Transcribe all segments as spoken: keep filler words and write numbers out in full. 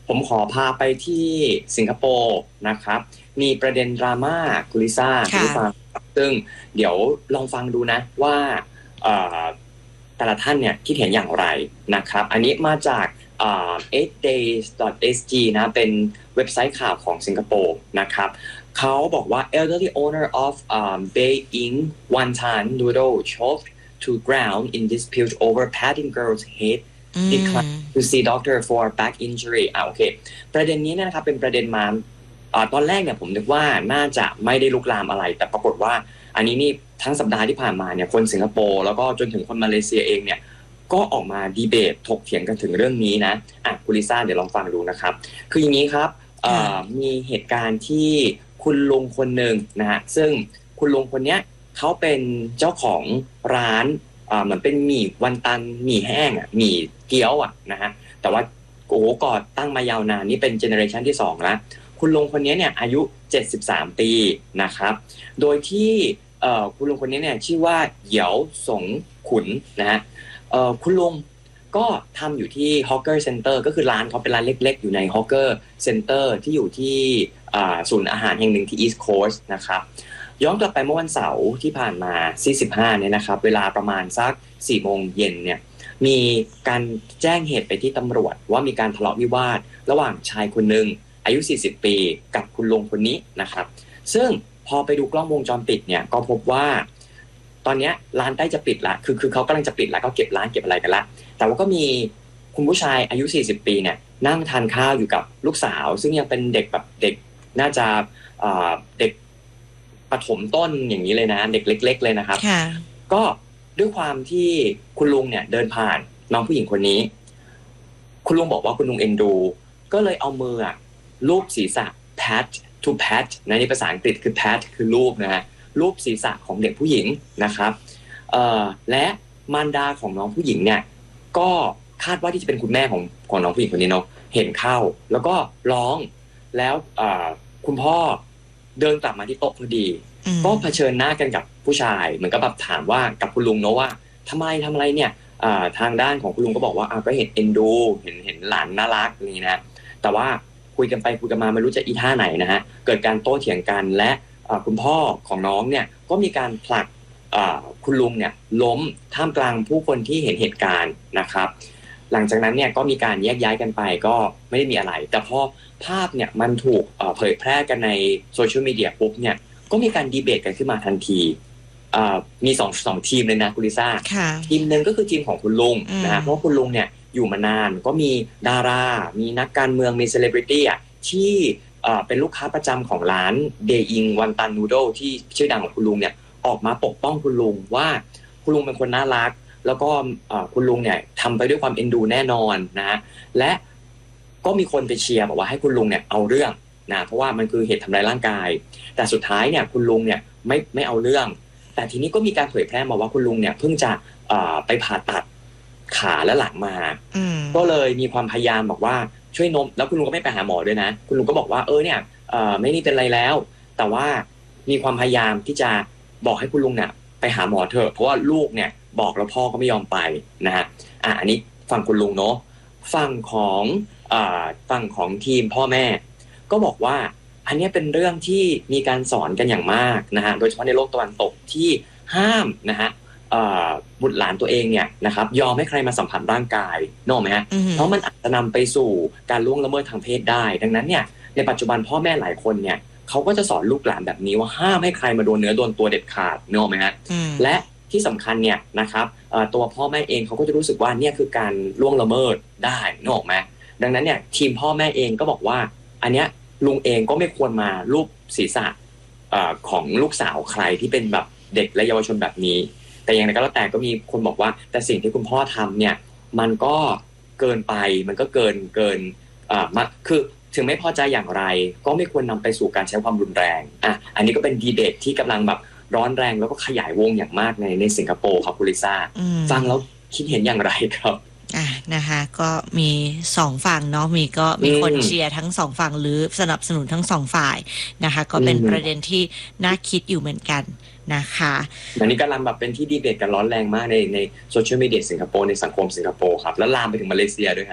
ผมขอพาไปที่สิงคโปร์นะครับมีประเด็นดราม่าคุณลิซ่าคุณผู้ฟังซึ่งเดี๋ยวลองฟังดูนะว่าแต่ละท่านเนี่ยคิดเห็นอย่างไรนะครับอันนี้มาจากเอ่อ eight days dot s g นะเป็นเว็บไซต์ข่าวของสิงคโปร์นะครับเขาบอกว่า elderly owner of um, Beijing wonton noodle choked to ground in dispute over patting girl's head declined to see doctor for back injury อ่ะโอเคประเด็นนี้นะครับเป็นประเด็นมาอ่าตอนแรกเนี่ยผมนึกว่าน่าจะไม่ได้ลุกลามอะไรแต่ปรากฏว่าอันนี้นี่ทั้งสัปดาห์ที่ผ่านมาเนี่ยคนสิงคโปร์แล้วก็จนถึงคนมาเลเซียเองเนี่ยก็ออกมาดีเบตถกเถียงกันถึงเรื่องนี้นะอ่ะคุณลิซ่าเดี๋ยวลองฟังดูนะครับคืออย่างนี้ครับมีเหตุการณ์ที่คุณลุงคนหนึ่งนะฮะซึ่งคุณลุงคนนี้เขาเป็นเจ้าของร้านอ่าเหมือนเป็นหมี่วันตันหมี่แห้งอ่ะหมี่เกี๊ยวอ่ะนะฮะแต่ว่าโอ้ก่อตั้งมายาวนานนี่เป็นเจเนอเรชันที่สองแล้วคุณลุงคนนี้เนี่ยอายุเจ็ดสิบสามปีนะครับโดยที่เอ่อคุณลุงคนนี้เนี่ยชื่อว่าเหยียวสงขุนนะฮะเอ่อคุณลุงก็ทำอยู่ที่ Hawker Center ก็คือร้านเขาเป็นร้านเล็กๆอยู่ใน Hawker Center ที่อยู่ที่ศูนย์อาหารแห่งหนึ่งที่ East Coast นะครับย้อนกลับไปเมื่อวันเสาร์ที่ผ่านมาที่สิบห้าเนี่ยนะครับเวลาประมาณสักสี่โมงเย็นเนี่ยมีการแจ้งเหตุไปที่ตำรวจว่ามีการทะเลาะวิวาทระหว่างชายคนหนึ่งอายุสี่สิบปีกับคุณลุงคนนี้นะครับซึ่งพอไปดูกล้องวงจรปิดเนี่ยก็พบว่าตอนนี้ร้านใกล้จะปิดละคือคือเขากำลังจะปิดแล้วก็เก็บร้านเก็บอะไรกันละแต่ว่าก็มีคุณผู้ชายอายุสี่สิบปีเนี่ยนั่งทานข้าวอยู่กับลูกสาวซึ่งยังเป็นเด็กแบบเด็กน่าจะเด็กประถมต้นอย่างนี้เลยนะเด็กเล็กๆเลยนะครับก็ด้วยความที่คุณลุงเนี่ยเดินผ่านน้องผู้หญิงคนนี้คุณลุงบอกว่าคุณลุงเอ็นดูก็เลยเอามือลูบศีรษะ pat to pat ในภาษาอังกฤษคือ pat คือลูบนะฮะลูบศีรษะของเด็กผู้หญิงนะครับและมารดาของน้องผู้หญิงเนี่ยก็คาดว่าที่จะเป็นคุณแม่ของของน้องผู้หญิงคนนี้เนาะเห็นเข้าแล้วก็ร้องแล้วคุณพ่อเดินกลับมาที่โต๊ะพอดีก็เผชิญหน้ากันกับผู้ชายเหมือนกับแบบถามว่ากับคุณลุงเนาะว่าทำไมทำอะไรเนี่ยทางด้านของคุณลุงก็บอกว่าก็เห็นเอ็นดูเห็นเห็นหลานน่ารักนี่นะแต่ว่าคุยกันไปคุยกันมาไม่รู้จะอีท่าไหนนะฮะเกิดการโต้เถียงกันและคุณพ่อของน้องเนี่ยก็มีการผลักคุณลุงเนี่ยล้มท่ามกลางผู้คนที่เห็นเหตุการณ์นะครับหลังจากนั้นเนี่ยก็มีการแยกย้ายกันไปก็ไม่ได้มีอะไรแต่พอภาพเนี่ยมันถูกเผยแพร่กันในโซเชียลมีเดียปุ๊บเนี่ยก็มีการดีเบตกันขึ้นมาทันทีมีสองสองทีมเลยนะคุณลิซ่าทีมหนึ่งก็คือทีมของคุณลุงนะฮะเพราะคุณลุงเนี่ยอยู่มานานก็มีดารามีนักการเมืองมีเซเลบริตี้อ่ะที่เป็นลูกค้าประจำของร้านเดอิงวันตันนูโดที่ชื่อดังของคุณลุงเนี่ยออกมาปกป้องคุณลุงว่าคุณลุงเป็นคนน่ารักแล้วก็คุณลุงเนี่ยทำไปด้วยความเอ็นดูแน่นอนนะและก็มีคนไปเชียร์บอกว่าให้คุณลุงเนี่ยเอาเรื่องนะเพราะว่ามันคือเหตุทำร้ายร่างกายแต่สุดท้ายเนี่ยคุณลุงเนี่ยไม่ไม่เอาเรื่องแต่ทีนี้ก็มีการเผยแพร่มาว่าคุณลุงเนี่ยเพิ่งจะไปผ่าตัดขาและหลังมาก็เลยมีความพยายามบอกว่าช่วยนมแล้วคุณลุงก็ไม่ไปหาหมอด้วยนะคุณลุงก็บอกว่าเออเนี่ยไม่นี่เป็นไรแล้วแต่ว่ามีความพยายามที่จะบอกให้คุณลุงเนี่ยไปหาหมอเถอะเพราะว่าลูกเนี่ยบอกแล้วพ่อก็ไม่ยอมไปนะฮะอ่ะอันนี้ฝั่งคุณลุงเนาะฝั่งของอ่าฝั่งของทีมพ่อแม่ก็บอกว่าอันนี้เป็นเรื่องที่มีการสอนกันอย่างมากนะฮะโดยเฉพาะในโลกตะวันตกที่ห้ามนะฮะบุตรหลานตัวเองเนี่ยนะครับยอมให้ใครมาสัมผัสร่างกายนึกออกไหมฮะเพราะมันอาจจะนำไปสู่การล่วงละเมิดทางเพศได้ดังนั้นเนี่ยในปัจจุบันพ่อแม่หลายคนเนี่ยเขาก็จะสอนลูกหลานแบบนี้ว่าห้ามให้ใครมาโดนเนื้อโดนตัวเด็ดขาดนึกออกไหมฮะและที่สำคัญเนี่ยนะครับตัวพ่อแม่เองเขาก็จะรู้สึกว่าเนี่ยคือการล่วงละเมิดได้นึกออกไหมดังนั้นเนี่ยทีมพ่อแม่เองก็บอกว่าอันเนี้ยลุงเองก็ไม่ควรมาลูบศีรษะของลูกสาวใครที่เป็นแบบเด็กและเยาวชนแบบนี้แต่อย่างไรก็แล้วแต่ก็มีคนบอกว่าแต่สิ่งที่คุณพ่อทำเนี่ยมันก็เกินไปมันก็เกินเกินอ่ามาคือถึงไม่พอใจอย่างไรก็ไม่ควรนำไปสู่การใช้ความรุนแรงอ่ะอันนี้ก็เป็นดีเบตที่กำลังแบบร้อนแรงแล้วก็ขยายวงอย่างมากในในสิงคโปร์ครับคุณลิซ่าฟังแล้วคิดเห็นอย่างไรครับอ่ะนะคะก็มีสองฝั่งเนาะมีก็มีคนเชียร์ทั้งสองฝั่งหรือสนับสนุนทั้งสองฝ่ายนะคะก็เป็นประเด็นที่น่าคิดอยู่เหมือนกันนะคะอันนี้กำลังแบบเป็นที่ดีเบตกันร้อนแรงมากในในโซเชียลมีเดียสิงคโปร์ในสังคมสิงคโปร์ครับแล้วลามไปถึงมาเลเซียด้วยฮะ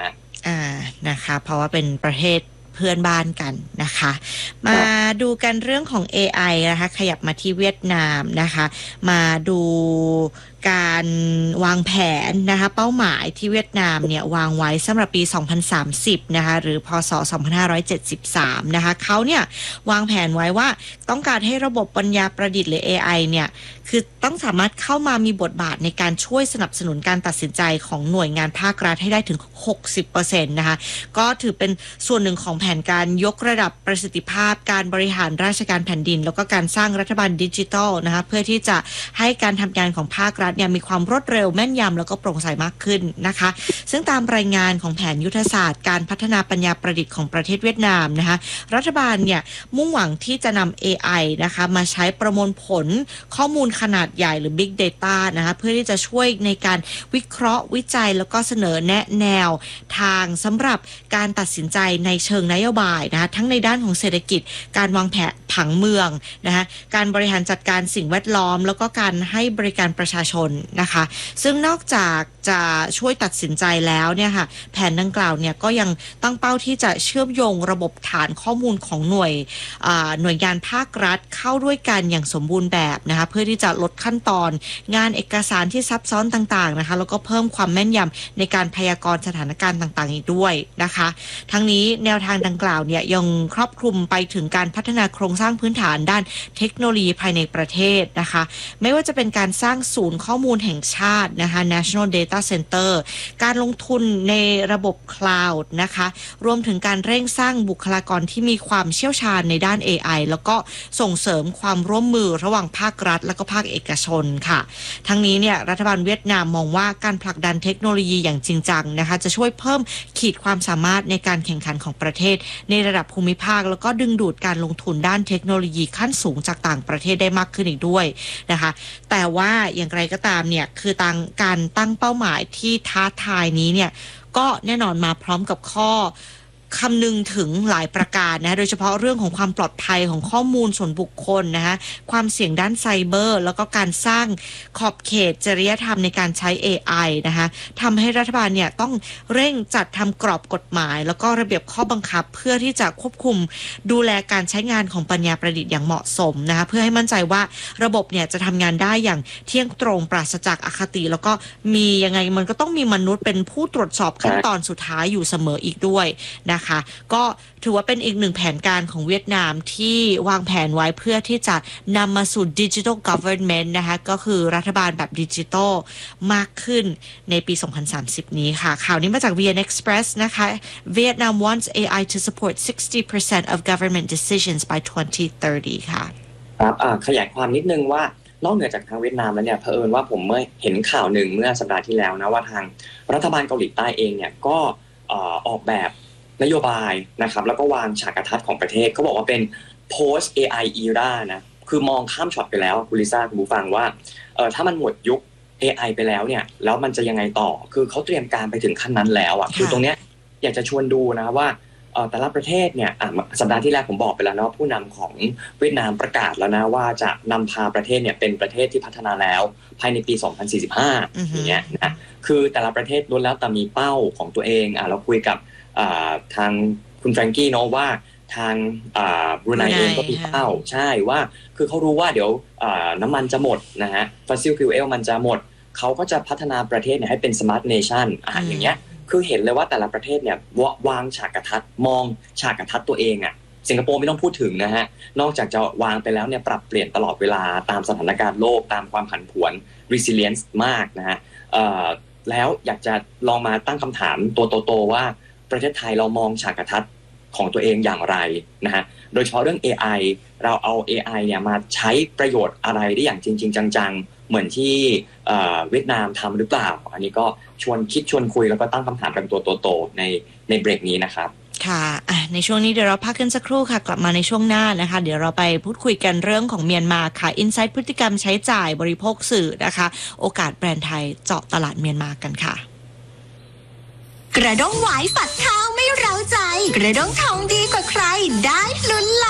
อ่านะคะเพราะว่าเป็นประเทศเพื่อนบ้านกันนะคะมาดูกันเรื่องของ เอ ไอ นะคะขยับมาที่เวียดนามนะคะมาดูการวางแผนนะคะเป้าหมายที่เวียดนามเนี่ยวางไว้สำหรับปีสองพันสามสิบนะคะหรือพศสองพันห้าร้อยเจ็ดสิบสามนะคะเขาเนี่ยวางแผนไว้ว่าต้องการให้ระบบปัญญาประดิษฐ์หรือ เอ ไอ เนี่ยคือต้องสามารถเข้ามามีบทบาทในการช่วยสนับสนุนการตัดสินใจของหน่วยงานภาครัฐให้ได้ถึง หกสิบเปอร์เซ็นต์ นะคะก็ถือเป็นส่วนหนึ่งของแผนการยกระดับประสิทธิภาพการบริหารราชการแผ่นดินแล้วก็การสร้างรัฐบาลดิจิทัลนะคะเพื่อที่จะให้การทำงานของภาครัฐเนี่ยมีความรวดเร็วแม่นยำแล้วก็โปร่งใสมากขึ้นนะคะซึ่งตามรายงานของแผนยุทธศาสตร์การพัฒนาปัญญาประดิษฐ์ของประเทศเวียดนามนะคะรัฐบาลเนี่ยมุ่งหวังที่จะนำ เอ ไอ นะคะมาใช้ประมวลผลข้อมูลขนาดใหญ่หรือ Big Data นะคะเพื่อที่จะช่วยในการวิเคราะห์วิจัยแล้วก็เสนอแนะแนวทางสำหรับการตัดสินใจในเชิงนโยบายนะคะทั้งในด้านของเศรษฐกิจการวางแผนผังเมืองนะคะการบริหารจัดการสิ่งแวดล้อมแล้วก็การให้บริการประชาชนนะคะซึ่งนอกจากจะช่วยตัดสินใจแล้วเนี่ยค่ะแผนดังกล่าวเนี่ยก็ยังตั้งเป้าที่จะเชื่อมโยงระบบฐานข้อมูลของหน่วยหน่วยงานภาครัฐเข้าด้วยกันอย่างสมบูรณ์แบบนะคะเพื่อที่จะลดขั้นตอนงานเอกสารที่ซับซ้อนต่างๆนะคะแล้วก็เพิ่มความแม่นยำในการพยากรณ์สถานการณ์ต่างๆอีกด้วยนะคะทั้งนี้แนวทางดังกล่าวเนี่ยยังครอบคลุมไปถึงการพัฒนาโครงสร้างพื้นฐานด้านเทคโนโลยีภายในประเทศนะคะไม่ว่าจะเป็นการสร้างศูนย์ข้อมูลแห่งชาตินะคะ National Data Center การลงทุนในระบบคลาวด์นะคะรวมถึงการเร่งสร้างบุคลากรที่มีความเชี่ยวชาญในด้าน เอ ไอ แล้วก็ส่งเสริมความร่วมมือระหว่างภาครัฐและก็ภาคเอกชนค่ะทั้งนี้เนี่ยรัฐบาลเวียดนามมองว่าการผลักดันเทคโนโลยีอย่างจริงจังนะคะจะช่วยเพิ่มขีดความสามารถในการแข่งขันของประเทศในระดับภูมิภาคแล้วก็ดึงดูดการลงทุนด้านเทคโนโลยีขั้นสูงจากต่างประเทศได้มากขึ้นอีกด้วยนะคะแต่ว่าอย่างไรก็ตามเนี่ยคือต่างการตั้งเป้าหมายที่ท้าทายนี้เนี่ยก็แน่นอนมาพร้อมกับข้อคำนึงถึงหลายประการนะโดยเฉพาะเรื่องของความปลอดภัยของข้อมูลส่วนบุคคลนะคะความเสี่ยงด้านไซเบอร์แล้วก็การสร้างขอบเขตจริยธรรมในการใช้ เอ ไอ นะคะทำให้รัฐบาลเนี่ยต้องเร่งจัดทำกรอบกฎหมายแล้วก็ระเบียบข้อบังคับเพื่อที่จะควบคุมดูแลการใช้งานของปัญญาประดิษฐ์อย่างเหมาะสมนะคะเพื่อให้มั่นใจว่าระบบเนี่ยจะทำงานได้อย่างเที่ยงตรงปราศจากอคติแล้วก็มียังไงมันก็ต้องมีมนุษย์เป็นผู้ตรวจสอบขั้นตอนสุดท้ายอยู่เสมออีกด้วยนะคะก็ถือว่าเป็นอีกหนึ่งแผนการของเวียดนามที่วางแผนไว้เพื่อที่จะนำมาสู่ Digital Government นะคะก็คือรัฐบาลแบบดิจิทัลมากขึ้นในปีสองพันสามสิบนี้ค่ะข่าวนี้มาจาก วี เอ็น Express นะคะ Vietnam wants เอ ไอ to support sixty percent of government decisions by twenty thirty ค่ะครับขยายความนิดนึงว่านอกเหนือจากทางเวียดนามแล้วเนี่ยเผอิญว่าผมเมื่อเห็นข่าวหนึ่งเมื่อสัปดาห์ที่แล้วนะว่าทางรัฐบาลเกาหลีใต้เองเนี่ยก็ออกแบบนโยบายนะครับแล้วก็วางฉากทัศน์ของประเทศเขาบอกว่าเป็น post เอ ไอ era นะคือมองข้ามช็อตไปแล้วคุณลิซ่าคุณผู้ฟังว่าเออถ้ามันหมดยุค เอ ไอ ไปแล้วเนี่ยแล้วมันจะยังไงต่อคือเขาเตรียมการไปถึงขั้นนั้นแล้วอ่ะคือตรงเนี้ยอยากจะชวนดูนะว่าเอ่อแต่ละประเทศเนี่ยสัปดาห์ที่แล้วผมบอกไปแล้วนะว่าผู้นำของเวียดนามประกาศแล้วนะว่าจะนำพาประเทศเนี่ยเป็นประเทศที่พัฒนาแล้วภายในปีสองพันสี่สิบห้าอย่างเงี้ยนะคือแต่ละประเทศล้วนแล้วแต่มีเป้าของตัวเองอ่ะเราคุยกับทางคุณแฟรงกี้เนาะว่าทางบรูไนเองก็มีเป้าใช่ว่าคือเขารู้ว่าเดี๋ยวน้ำมันจะหมดนะฮะ fossil fuel มันจะหมดเขาก็จะพัฒนาประเทศเนี่ยให้เป็น smart nation อ่ะอย่างเงี้ยคือเห็นเลยว่าแต่ละประเทศเนี่ยวางฉากทัศน์มองฉากทัศน์ตัวเองอ่ะสิงคโปร์ไม่ต้องพูดถึงนะฮะนอกจากจะวางไปแล้วเนี่ยปรับเปลี่ยนตลอดเวลาตามสถานการณ์โลกตามความผันผวน resilience มากนะฮะแล้วอยากจะลองมาตั้งคำถามตัวโตๆว่าประเทศไทยเรามองฉากทัศน์ของตัวเองอย่างไรนะฮะโดยเฉพาะเรื่อง เอ ไอ เราเอา เอ ไอ เนี่ยมาใช้ประโยชน์อะไรได้อย่างจริงๆจังๆเหมือนที่เวียดนามทำหรือเปล่าอันนี้ก็ชวนคิดชวนคุยแล้วก็ตั้งคำถามกันตัวโตๆในในเบรกนี้นะครับค่ะในช่วงนี้เดี๋ยวเราพักกันสักครู่ค่ะกลับมาในช่วงหน้านะคะเดี๋ยวเราไปพูดคุยกันเรื่องของเมียนมาค่ะอินไซต์พฤติกรรมใช้จ่ายบริโภคสื่อนะคะโอกาสแบรนด์ไทยเจาะตลาดเมียนมากันค่ะกระด้งไหวฝัดข้าวไม่เร้าใจกระด้งทองดีกว่าใครได้ลุ้นล้าน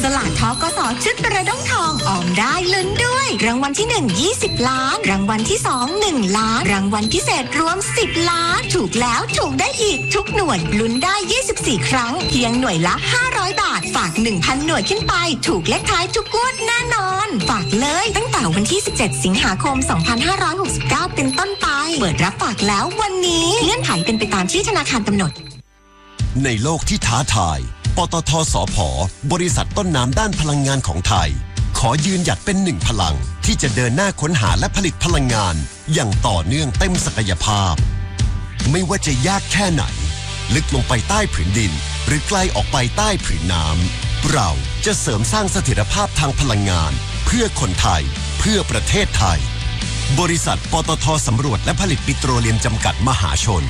สลากทกส.ชุดกระด้งทองออมได้ลุ้นด้วยรางวัลที่หนึ่ง ยี่สิบล้านรางวัลที่สอง หนึ่งล้านรางวัลพิเศษรวมสิบล้านถูกแล้วถูกได้อีกทุกหน่วยลุ้นได้ยี่สิบสี่ครั้งเพียงหน่วยละห้าร้อยบาทฝาก หนึ่งพัน หน่วยขึ้นไปถูกเลขท้ายทุกงวดแน่นอนฝากเลยตั้งแต่วันที่สิบเจ็ดสิงหาคมสองพันห้าร้อยหกสิบเก้าเป็นต้นไปเปิดรับฝากแล้ววันนี้เงื่อนไขเป็นไปตามที่ธนาคารกำหนดในโลกที่ท้าทายปตท.สผ.บริษัทต้นน้ำด้านพลังงานของไทยขอยืนหยัดเป็นหนึ่งพลังที่จะเดินหน้าค้นหาและผลิตพลังงานอย่างต่อเนื่องเต็มศักยภาพไม่ว่าจะยากแค่ไหนลึกลงไปใต้ผืนดินหรือไกลออกไปใต้ผืนน้ำเราจะเสริมสร้างเสถียรภาพทางพลังงานเพื่อคนไทยเพื่อประเทศไทยบริษัทปตท.สำรวจและผลิตปิโตรเลียมจำกัดมหาชน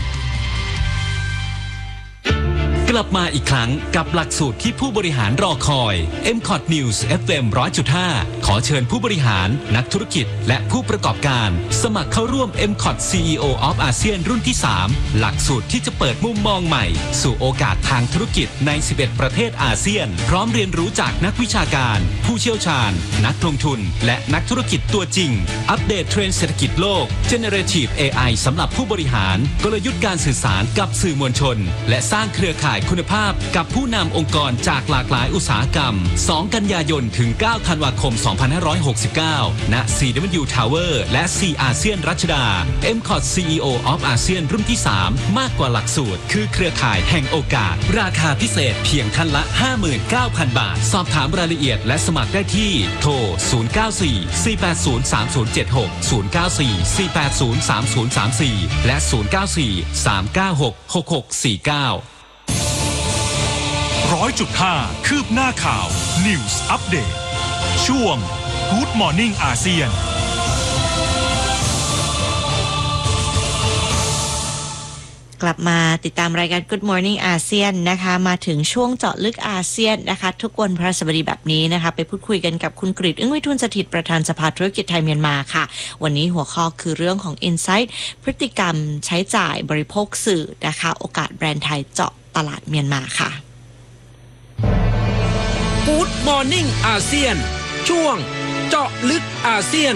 กลับมาอีกครั้งกับหลักสูตรที่ผู้บริหารรอคอย เอ็ม คอท News เอฟ เอ็ม หนึ่งร้อยจุดห้า ขอเชิญผู้บริหารนักธุรกิจและผู้ประกอบการสมัครเข้าร่วม เอ็ม คอท ซี อี โอ of อาเซียนรุ่นที่สามหลักสูตรที่จะเปิดมุมมองใหม่สู่โอกาสทางธุรกิจในสิบเอ็ดประเทศอาเซียนพร้อมเรียนรู้จากนักวิชาการผู้เชี่ยวชาญนักลงทุนและนักธุรกิจตัวจริงอัปเดตเทรนด์เศรษฐกิจโลก Generative เอ ไอ สำหรับผู้บริหารกลยุทธ์การสื่อสารกับสื่อมวลชนและสร้างเครือข่ายคุณภาพกับผู้นำองค์กรจากหลากหลายอุตสาหกรรมสองกันยายนถึงเก้าธันวาคมสองพันห้าร้อยหกสิบเก้าณ ซี ดับเบิลยู Tower และ C อาเซียนรัชดา เอ็ม คอท ซี อี โอ of อาเซียนรุ่นที่สามมากกว่าหลักสูตรคือเครือข่ายแห่งโอกาสราคาพิเศษเพียงท่านละ ห้าหมื่นเก้าพัน บาทสอบถามรายละเอียดและสมัครได้ที่โทรศูนย์ เก้า สี่ สี่ แปด ศูนย์ สาม ศูนย์ เจ็ด หก ศูนย์ เก้า สี่ สี่ แปด ศูนย์ สาม ศูนย์ สาม สี่และศูนย์ เก้า สี่ สาม เก้า หก หก หก สี่ เก้าร้อยจุดห้า คืบหน้าข่าว News Update ช่วง Good Morning อาเซียนกลับมาติดตามรายการ Good Morning อาเซียนนะคะมาถึงช่วงเจาะลึกอาเซียนนะคะทุกวันพฤหัสบดีแบบนี้นะคะไปพูดคุยกันกับคุณกฤษอึ้งวิทูลสถิตประธานสภาธุรกิจไทยเมียนมาค่ะวันนี้หัวข้อคือเรื่องของ Insight พฤติกรรมใช้จ่ายบริโภคสื่อนะคะโอกาสแบรนด์ไทยเจาะตลาดเมียนมาค่ะ Good Morning อาเซียนช่วงเจาะลึกอาเซียน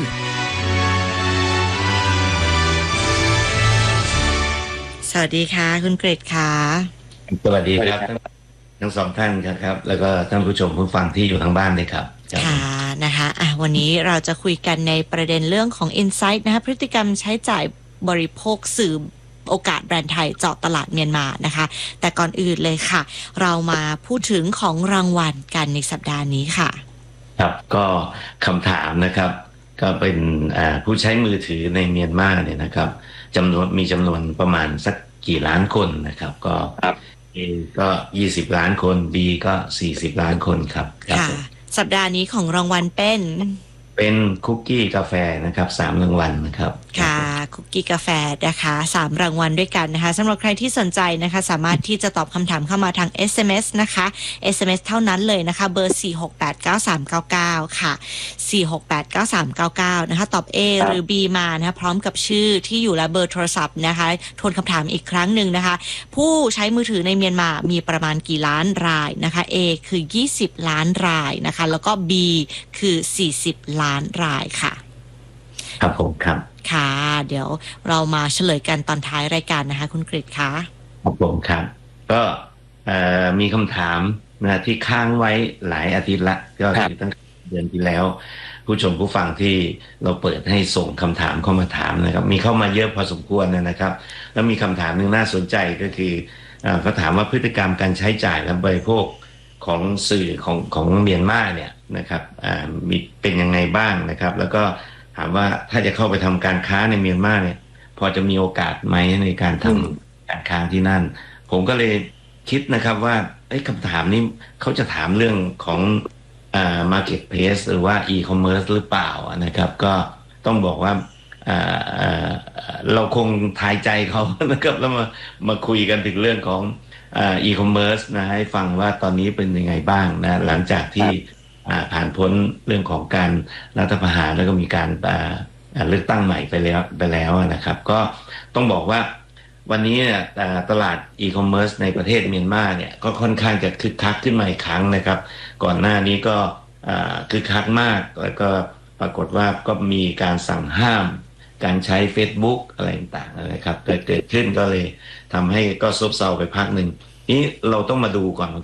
สวัสดีค่ะคุณกฤษค่ะสวัสดีครับทั้งสองท่านครับแล้วก็ท่านผู้ชมผู้ฟังที่อยู่ทางบ้านเลยครับค่ะนะคะอ่ะวันนี้เราจะคุยกันในประเด็นเรื่องของ Insight นะคะพฤติกรรมใช้จ่ายบริโภคสื่อโอกาสแบรนด์ไทยเจาะตลาดเมียนมานะคะแต่ก่อนอื่นเลยค่ะเรามาพูดถึงของรางวัลกันในสัปดาห์นี้ค่ะครับก็คำถามนะครับก็เป็นผู้ใช้มือถือในเมียนมาเนี่ยนะครับจำนวนมีจำนวนประมาณสักกี่ล้านคนนะครับก็ A ก็ยี่สิบล้านคน B ก็สี่สิบล้านคนครับค่ะสัปดาห์นี้ของรางวัลเป็นเป็นคุกกี้กาแฟนะครับสามรางวัลนะครับค่ะคุกกี้กาแฟนะคะสามรางวัลด้วยกันนะคะสำหรับใครที่สนใจนะคะสามารถที่จะตอบคำถามเข้ามาทาง เอส เอ็ม เอส นะคะ เอส เอ็ม เอส เท่านั้นเลยนะคะเบอร์สี่ หก แปด เก้า สาม เก้า เก้าค่ะสี่ หก แปด เก้า สาม เก้า เก้านะคะตอบ A หรือ B มานะคะพร้อมกับชื่อที่อยู่และเบอร์โทรศัพท์นะคะทวนคำถามอีกครั้งหนึ่งนะคะผู้ใช้มือถือในเมียนมามีประมาณกี่ล้านรายนะคะ A คือยี่สิบล้านรายนะคะแล้วก็ B คือสี่สิบล้านรายค่ะครับผมครับค่ะเดี๋ยวเรามาเฉลยกันตอนท้ายรายการนะคะคุณกฤษคะครับผมครับก็มีคำถามนะที่ค้างไว้หลายอาทิตย์ละก็คือตั้งเดือนที่แล้วผู้ชมผู้ฟังที่เราเปิดให้ส่งคำถามเข้ามาถามนะครับมีเข้ามาเยอะพอสมควรนะครับแล้วมีคำถามหนึ่งน่าสนใจก็คือเขาถามว่าพฤติกรรมการใช้จ่ายและบริโภคของสื่อของของเมียนมาเนี่ยนะครับมีเป็นยังไงบ้างนะครับแล้วก็ถามว่าถ้าจะเข้าไปทำการค้าในเมียนมาเนี่ยพอจะมีโอกาสไหมในการทำการค้าที่นั่นผมก็เลยคิดนะครับว่าไอ้คำถามนี้เขาจะถามเรื่องของอ่า marketplace หรือว่า e-commerce หรือเปล่านะครับก็ต้องบอกว่าอ่าอ่าเราคงทายใจเขานะครับแล้วมามาคุยกันถึงเรื่องของอ่า e-commerce นะให้ฟังว่าตอนนี้เป็นยังไงบ้างนะหลังจากที่ผ่านพ้นเรื่องของการรัฐประหารแล้วก็มีการเลือกตั้งใหม่ไปแล้วไปแล้วนะครับก็ต้องบอกว่าวันนี้เนี่ยตลาดอีคอมเมิร์ซในประเทศเมียนมาเนี่ยก็ค่อนข้างจะคึกคักขึ้นมาอีกครั้งนะครับก่อนหน้านี้ก็คึกคักมากแล้วก็ปรากฏว่าก็มีการสั่งห้ามการใช้ Facebook อะไรต่างๆนะครับเกิดเกิดขึ้นก็เลยทำให้ก็ซบเซาไปพักหนึ่งนี้เราต้องมาดูก่อน